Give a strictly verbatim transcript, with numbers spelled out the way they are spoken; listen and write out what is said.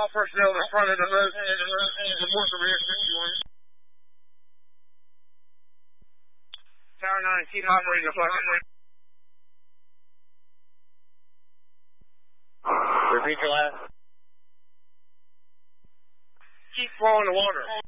All personnel in the front of the road and work over here sixty-one. Tower nine, keep operating the flight. Repeat your last. Keep flowing the water.